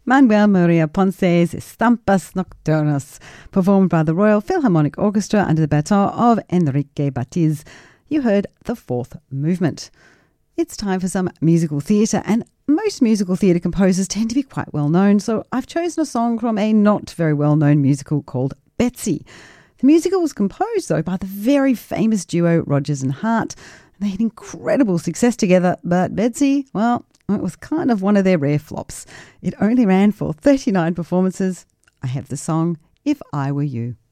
Manuel Maria Ponce's Estampas Nocturnas, performed by the Royal Philharmonic Orchestra under the baton of Enrique Batiz. You heard the fourth movement. It's time for some musical theatre, and most musical theatre composers tend to be quite well known, so I've chosen a song from a not very well known musical called Betsy. The musical was composed, though, by the very famous duo Rodgers and Hart. They had incredible success together, but Betsy, well, it was kind of one of their rare flops. It only ran for 39 performances. I have the song If I Were You.